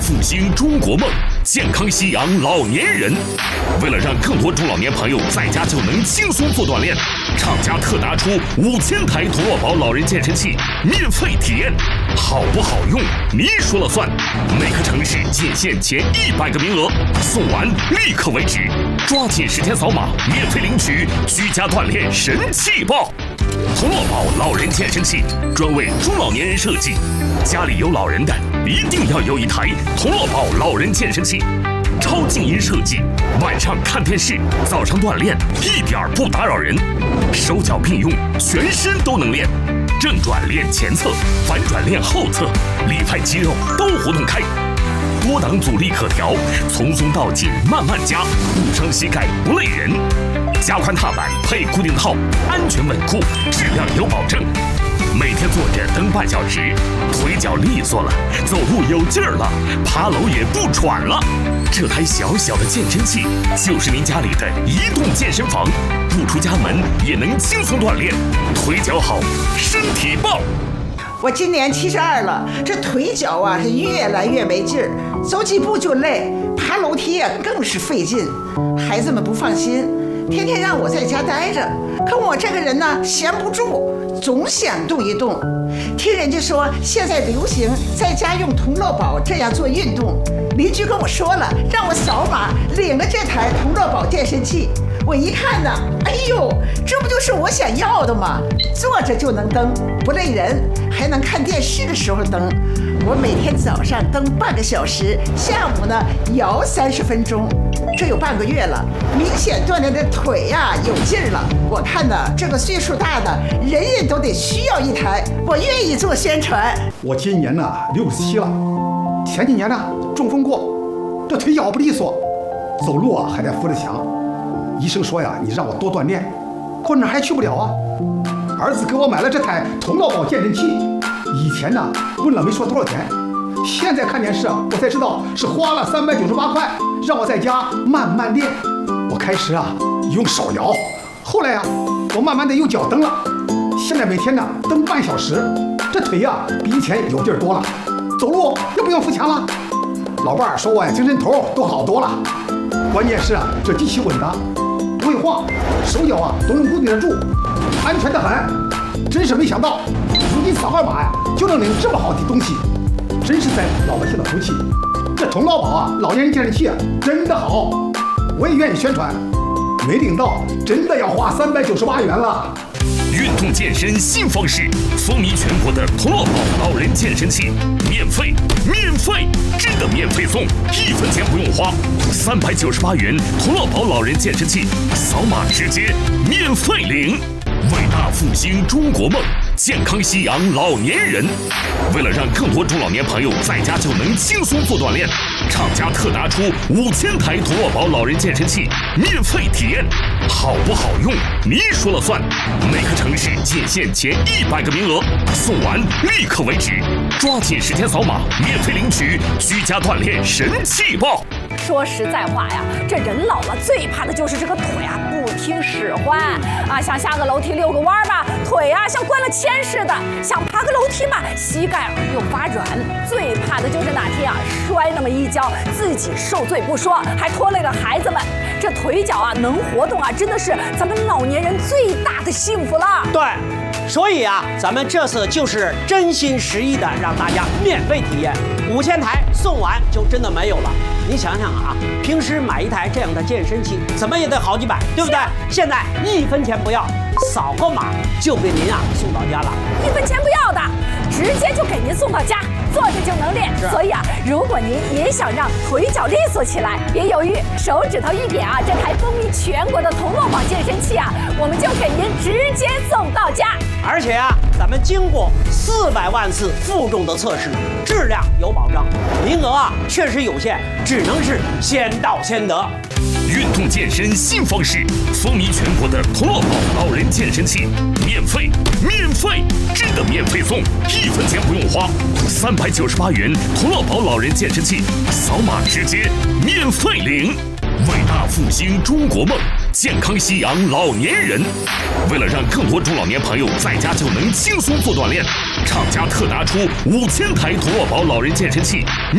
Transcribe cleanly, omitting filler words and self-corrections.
复兴中国梦，健康夕阳老年人。为了让更多中老年朋友在家就能轻松做锻炼，厂家特拿出5000台童乐宝老人健身器免费体验，好不好用你说了算。每个城市仅限前100个名额，送完立刻为止，抓紧时间扫码免费领取居家锻炼神器包。童乐宝老人健身器专为中老年人设计，家里有老人的一定要有一台童乐宝老人健身器。超静音设计，晚上看电视，早上锻炼一点不打扰人，手脚并用，全身都能练。正转练前侧，反转练后侧，里派肌肉都活动开。多档阻力可调，从松到紧慢慢加，不伤膝盖不累人。加宽踏板配固定套，安全稳固，质量有保证。每天坐着蹬半小时，腿脚利索了，走路有劲儿了，爬楼也不喘了。这台小小的健身器就是您家里的移动健身房，不出家门也能轻松锻炼，腿脚好，身体棒。 我今年72了，这腿脚啊是越来越没劲儿，走几步就累，爬楼梯啊更是费劲。孩子们不放心，天天让我在家待着，可我这个人呢闲不住，总想动一动。听人家说现在流行在家用童乐宝这样做运动，邻居跟我说了，让我扫码领了这台童乐宝健身器。我一看呢，哎呦，这不就是我想要的吗？坐着就能蹬，不累人，还能看电视的时候蹬。我每天早上蹬半个小时，下午呢摇30分钟，这有半个月了，明显锻炼的腿呀有劲儿了。我看呢，这个岁数大的人人都得需要一台，我愿意做宣传。 我今年呢67了，前几年呢中风过，这腿脚不利索，走路啊还得扶着墙。医生说呀，你让我多锻炼，可哪还去不了啊。儿子给我买了这台童乐宝健身器，以前呢问了没说多少钱，现在看电视啊我才知道是花了398块，让我在家慢慢练。我开始啊用手摇，后来啊我慢慢的用脚蹬了，现在每天呢蹬半小时，这腿呀比以前有劲儿多了，走路又不用扶墙了。老伴儿说我呀精神头都好多了，关键是啊这机器稳当，不会晃，手脚啊都能固定得住，安全得很。真是没想到，如今扫个码呀就能领这么好的东西，真是在老百姓的福气。这童乐宝啊老年人健身器啊真的好，我也愿意宣传。没领到真的要花398元了。 运动健身新方式，风靡全国的童乐宝老人健身器，免费，真的免费送，1分钱不用花，398元童乐宝老人健身器，扫码直接免费领。伟大复兴中国梦，健康夕阳老年人。为了让更多中老年朋友在家就能轻松做锻炼，厂家特拿出5000台童乐宝老人健身器免费体验，好不好用你说了算。每个城市仅限前100个名额，送完立刻为止，抓紧时间扫码免费领取居家锻炼神器包。 说实在话呀，这人老了最怕的就是这个腿啊不听使唤啊，想下个楼梯遛个弯吧，腿啊像灌了铅似的；想爬个楼梯嘛，膝盖又发软。最怕的就是哪天啊摔那么一跤，自己受罪不说，还拖累了孩子们。这腿脚啊能活动啊，真的是咱们老年人最大的幸福了。 对。所以啊，咱们这次就是真心实意的让大家免费体验，5000台送完就真的没有了。你想想啊，平时买一台这样的健身器，怎么也得好几百，对不对？现在1分钱不要，扫个码就给您啊送到家了 ，1分钱不要的，直接就给您送到家，坐着就能练。所以啊，如果您也想让腿脚利索起来，别犹豫，手指头一点啊，这台风靡全国的童乐宝健身器啊，我们就给您直接送到家。 而且啊，咱们经过400万次负重的测试，质量有保障，名额啊确实有限，只能是先到先得。 运动健身新方式，风靡全国的童乐宝老人健身器，免费，真的免费送，1分钱不用花，398元童乐宝老人健身器，扫码直接免费领。伟大复兴中国梦，健康夕阳老年人。为了让更多中老年朋友在家就能轻松做锻炼，厂家特拿出5000台童乐宝老人健身器